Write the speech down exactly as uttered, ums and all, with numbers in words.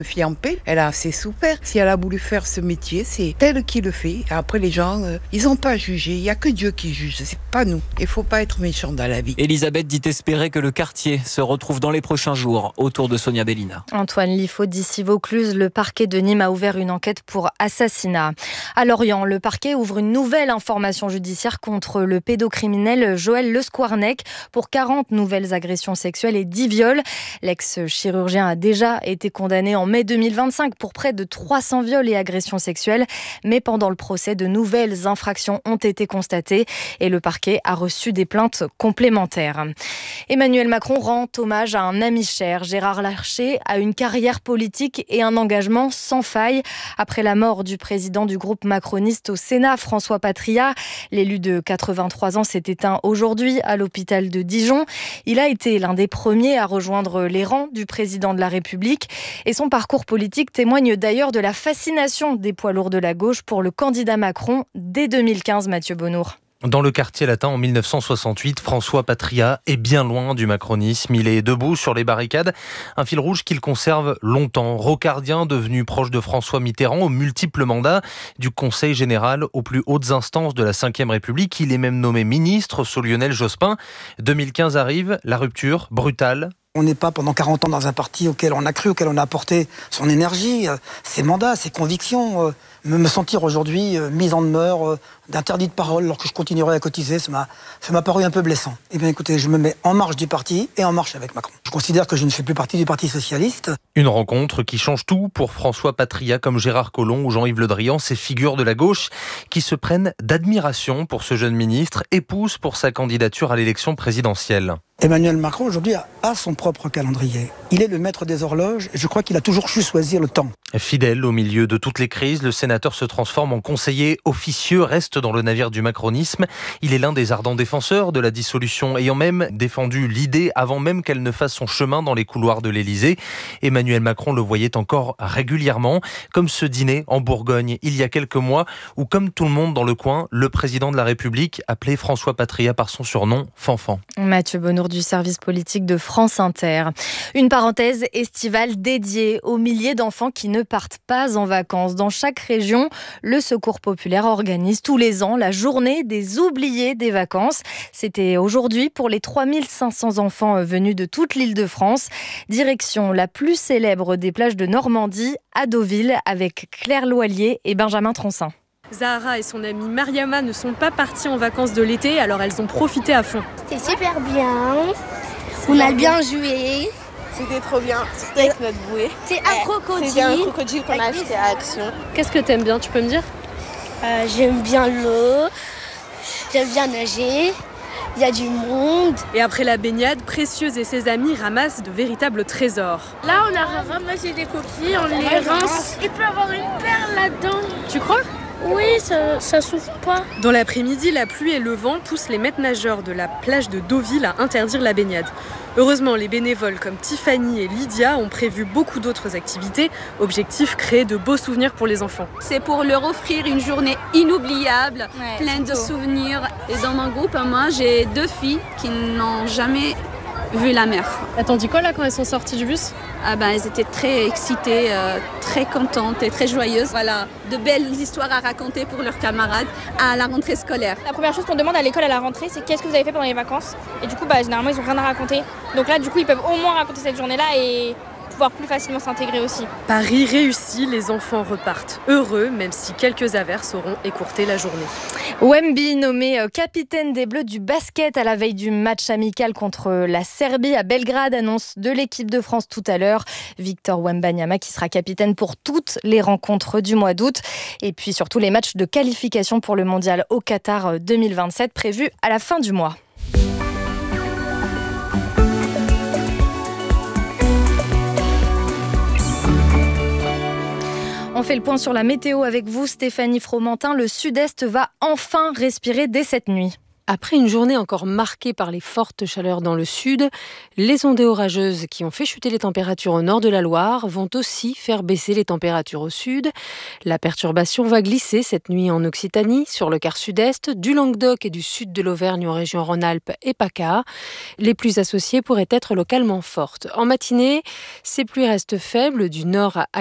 Fille en paix, elle a assez souffert. Si elle a voulu faire ce métier, c'est elle qui le fait. Après, les gens, euh, ils n'ont pas jugé. Il n'y a que Dieu qui juge, c'est pas nous. Il ne faut pas être méchant dans la vie. Elisabeth dit espérer que le quartier se retrouve dans les prochains jours autour de Sonia Bellina. Antoine Liffaut d'ici Vaucluse, le parquet de Nîmes a ouvert une enquête pour assassinat. À Lorient, le parquet ouvre une nouvelle information judiciaire contre le pédocriminel Joël Le Squarnec pour quarante nouvelles agressions sexuelles et dix viols. L'ex-chirurgien a déjà été condamné en mai deux mille vingt-cinq pour près de trois cents viols et agressions sexuelles. Mais pendant le procès, de nouvelles infractions ont été constatées et le parquet a reçu des plaintes complémentaires. Emmanuel Macron rend hommage à un ami cher. Gérard Larcher a une carrière politique et un engagement sans faille. Après la mort du président du groupe macroniste au Sénat, François Patriat, l'élu de quatre-vingt-trois ans s'est éteint aujourd'hui à l'hôpital de Dijon. Il a été l'un des premiers à rejoindre les rangs du président de la République et son parcours politique témoigne d'ailleurs de la fascination des poids lourds de la gauche pour le candidat Macron dès deux mille quinze, Mathieu Bonnour. Dans le quartier latin en mille neuf cent soixante-huit, François Patriat est bien loin du macronisme. Il est debout sur les barricades, un fil rouge qu'il conserve longtemps. Rocardien, devenu proche de François Mitterrand aux multiples mandats du Conseil général aux plus hautes instances de la cinquième République. Il est même nommé ministre sous Lionel Jospin. deux mille quinze arrive, la rupture brutale. On n'est pas pendant quarante ans dans un parti auquel on a cru, auquel on a apporté son énergie, ses mandats, ses convictions. Me sentir aujourd'hui mis en demeure, d'interdit de parole alors que je continuerai à cotiser, ça m'a, ça m'a paru un peu blessant. Eh bien écoutez, je me mets en marche du parti et en marche avec Macron. Je considère que je ne fais plus partie du Parti Socialiste. Une rencontre qui change tout pour François Patriat comme Gérard Collomb ou Jean-Yves Le Drian, ces figures de la gauche qui se prennent d'admiration pour ce jeune ministre et poussent pour sa candidature à l'élection présidentielle. Emmanuel Macron aujourd'hui a son propre calendrier. Il est le maître des horloges et je crois qu'il a toujours su choisir le temps. Fidèle au milieu de toutes les crises, le sénateur se transforme en conseiller officieux, reste dans le navire du macronisme. Il est l'un des ardents défenseurs de la dissolution, ayant même défendu l'idée avant même qu'elle ne fasse son chemin dans les couloirs de l'Élysée. Emmanuel Macron le voyait encore régulièrement, comme ce dîner en Bourgogne il y a quelques mois, où comme tout le monde dans le coin, le président de la République appelait François Patriat par son surnom Fanfan. Mathieu Bonnour du service politique de France Inter. Une parenthèse estivale dédiée aux milliers d'enfants qui ne partent pas en vacances. Dans chaque région, le Secours populaire organise tous les ans la journée des oubliés des vacances. C'était aujourd'hui pour les trois mille cinq cents enfants venus de toute l'Île-de-France. Direction la plus célèbre des plages de Normandie, à Deauville, avec Claire Loilier et Benjamin Troncin. Zahara et son amie Mariama ne sont pas parties en vacances de l'été, alors elles ont profité à fond. C'était super bien, on a bien joué. C'était trop bien, c'était avec notre bouée. C'est un crocodile. C'était un crocodile qu'on a acheté à Action. Qu'est-ce que t'aimes bien, tu peux me dire ? euh, J'aime bien l'eau, j'aime bien nager, il y a du monde. Et après la baignade, Précieuse et ses amis ramassent de véritables trésors. Là, on a ramassé des coquilles, on les rince. Il peut y avoir une perle là-dedans. Tu crois ? Oui, ça, ça souffle pas. Dans l'après-midi, la pluie et le vent poussent les maîtres nageurs de la plage de Deauville à interdire la baignade. Heureusement, les bénévoles comme Tiffany et Lydia ont prévu beaucoup d'autres activités. Objectif, créer de beaux souvenirs pour les enfants. C'est pour leur offrir une journée inoubliable, ouais, pleine de souvenirs. Et dans mon groupe, moi, j'ai deux filles qui n'ont jamais vu la mer. Elles t'ont dit quoi là quand elles sont sorties du bus ? Ah ben, elles étaient très excitées, euh, très contentes et très joyeuses. Voilà, de belles histoires à raconter pour leurs camarades à la rentrée scolaire. La première chose qu'on demande à l'école à la rentrée, c'est qu'est-ce que vous avez fait pendant les vacances ? Et du coup, bah, généralement, ils n'ont rien à raconter. Donc là, du coup, ils peuvent au moins raconter cette journée-là et pouvoir plus facilement s'intégrer aussi. Paris réussi, les enfants repartent heureux, même si quelques averses auront écourté la journée. Wemby, nommé capitaine des Bleus du basket à la veille du match amical contre la Serbie à Belgrade, annonce de l'équipe de France tout à l'heure. Victor Wembanyama qui sera capitaine pour toutes les rencontres du mois d'août. Et puis surtout les matchs de qualification pour le mondial au Qatar deux mille vingt-sept prévus à la fin du mois. On fait le point sur la météo avec vous, Stéphanie Fromentin. Le sud-est va enfin respirer dès cette nuit. Après une journée encore marquée par les fortes chaleurs dans le sud, les ondées orageuses qui ont fait chuter les températures au nord de la Loire vont aussi faire baisser les températures au sud. La perturbation va glisser cette nuit en Occitanie, sur le quart sud-est, du Languedoc et du sud de l'Auvergne en région Rhône-Alpes et PACA. Les pluies associées pourraient être localement fortes. En matinée, ces pluies restent faibles du nord à